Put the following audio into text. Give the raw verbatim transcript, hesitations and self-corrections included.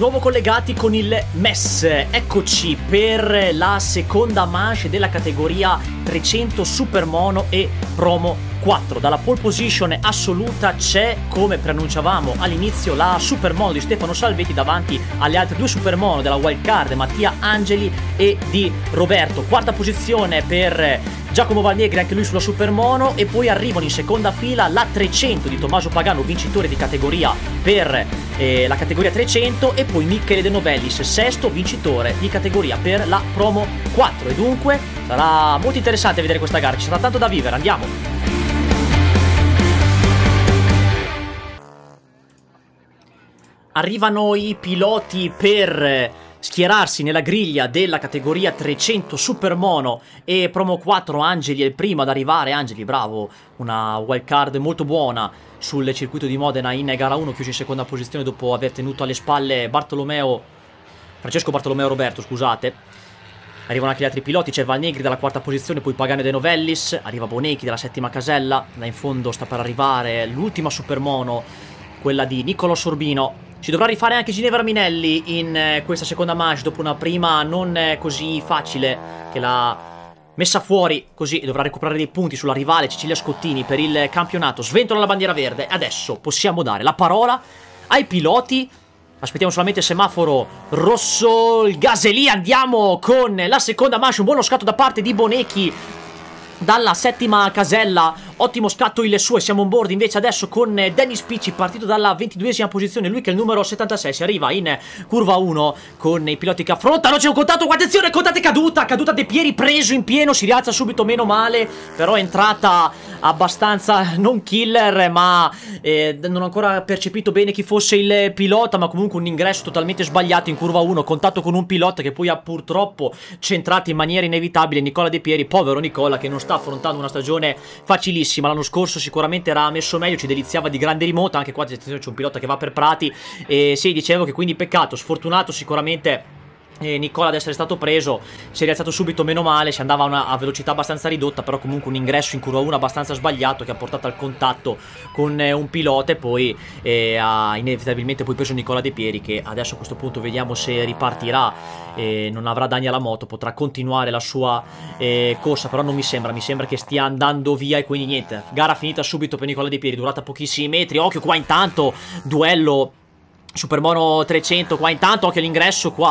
nuovo collegati con il M E S. Eccoci per la seconda manche della categoria trecento Super Mono e Promo quattro. Dalla pole position assoluta c'è, come preannunciavamo all'inizio, la Super Mono di Stefano Salvetti davanti alle altre due Super Mono della wildcard Mattia Angeli e di Roberto. Quarta posizione per Giacomo Valnegri, anche lui sulla Super Mono, e poi arrivano in seconda fila la trecento di Tommaso Pagano, vincitore di categoria per eh, la categoria trecento, e poi Michele De Novellis, sesto vincitore di categoria per la Promo quattro. E dunque sarà molto interessante vedere questa gara, ci sarà tanto da vivere, andiamo! Arrivano i piloti per schierarsi nella griglia della categoria trecento Super Mono e Promo quattro. Angeli è il primo ad arrivare. Angeli, bravo, una wildcard molto buona sul circuito di Modena in gara uno, chiuso in seconda posizione dopo aver tenuto alle spalle Bartolomeo Francesco Bartolomeo Roberto, scusate. Arrivano anche gli altri piloti, c'è Valnegri dalla quarta posizione, poi Pagano e De Novellis, arriva Bonecchi dalla settima casella, là in fondo sta per arrivare l'ultima Super Mono, quella di Niccolò Sorbino. Ci dovrà rifare anche Ginevra Minelli in eh, questa seconda manche, dopo una prima non eh, così facile che l'ha messa fuori, così dovrà recuperare dei punti sulla rivale Cecilia Scottini per il campionato. Sventola la bandiera verde. Adesso possiamo dare la parola ai piloti. Aspettiamo solamente il semaforo rosso, il gas è lì, andiamo con la seconda manche. Un buono scatto da parte di Bonecchi dalla settima casella, ottimo scatto il suo, e siamo on board invece adesso con Dennis Picci, partito dalla ventiduesima posizione, lui che è il numero settantasei, si arriva in curva uno con i piloti che affrontano, c'è un contatto, attenzione, contatto è caduta, caduta De Pieri, preso in pieno, si rialza subito, meno male, però è entrata abbastanza non killer, ma eh, non ho ancora percepito bene chi fosse il pilota, ma comunque un ingresso totalmente sbagliato in curva uno, contatto con un pilota che poi ha purtroppo centrato in maniera inevitabile Nicola De Pieri, povero Nicola che non sta affrontando una stagione facilissima. L'anno scorso sicuramente era messo meglio, ci deliziava di grande rimota, anche qua c'è un pilota che va per Prati, e sì, dicevo che quindi peccato, sfortunato sicuramente eh, Nicola ad essere stato preso, si è rialzato subito, meno male, si andava a una a velocità abbastanza ridotta, però comunque un ingresso in curva uno abbastanza sbagliato che ha portato al contatto con eh, un pilota, e poi eh, ha inevitabilmente poi preso Nicola De Pieri, che adesso a questo punto vediamo se ripartirà, eh, non avrà danni alla moto, potrà continuare la sua eh, corsa, però non mi sembra, mi sembra che stia andando via, e quindi niente, gara finita subito per Nicola De Pieri, durata pochissimi metri. Occhio qua intanto, duello Super Mono trecento qua intanto, occhio all'ingresso qua